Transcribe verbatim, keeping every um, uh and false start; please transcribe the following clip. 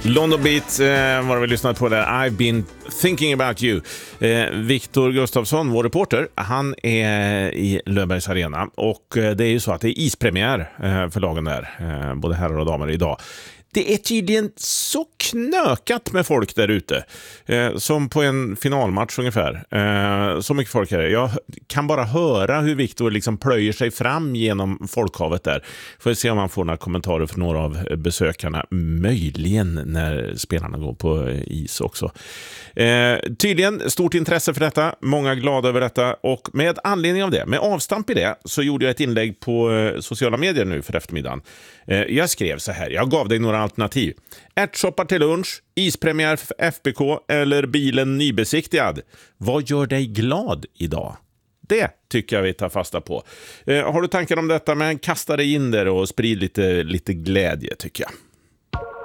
London Beat eh, var det vi lyssnat på där. I've been thinking about you. Eh, Viktor Gustafsson, vår reporter, han är i Löfbergs Arena. Och eh, det är ju så att det är ispremiär eh, för lagen där. Eh, både herrar och damer idag. Det är tydligen så knökat med folk där ute. Eh, som på en finalmatch ungefär. Eh, så mycket folk är det. Jag kan bara höra hur Viktor liksom plöjer sig fram genom folkhavet där. Får se om man får några kommentarer från några av besökarna. Möjligen när spelarna går på is också. Eh, tydligen stort intresse för detta. Många glada över detta. Och med anledning av det, med avstamp i det, så gjorde jag ett inlägg på eh, sociala medier nu för eftermiddagen. Eh, jag skrev så här. Jag gav dig några alternativ. Ärtsoppar till lunch, ispremiär för F B K eller bilen nybesiktigad. Vad gör dig glad idag? Det tycker jag vi tar fasta på. Eh, har du tankar om detta, men kasta dig in där och sprid lite, lite glädje tycker jag.